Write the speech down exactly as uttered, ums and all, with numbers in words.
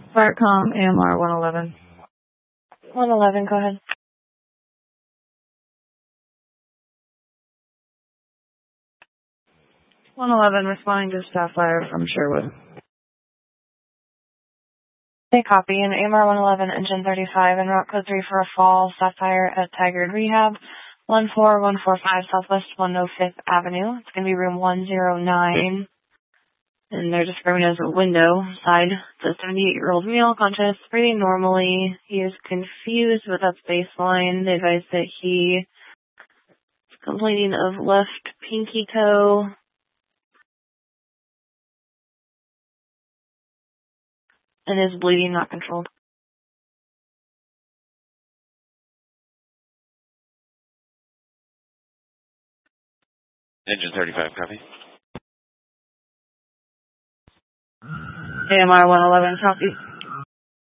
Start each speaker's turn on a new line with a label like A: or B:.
A: Firecom, A M R one eleven.
B: one eleven, go ahead.
A: one eleven, responding to staff fire from Sherwood.
B: Okay, copy. In A M R one eleven, engine thirty-five, and route code three for a fall, staff fire at Tigard Rehab, one four one four five Southwest one oh fifth Avenue. It's going to be room one oh nine. And they're describing it as a window side. It's a seventy-eight-year-old male, conscious, breathing normally. He is confused, but that's baseline. They advise that he is complaining of left pinky toe. And is bleeding not controlled.
C: Engine thirty-five, copy.
A: A M R one eleven, copy.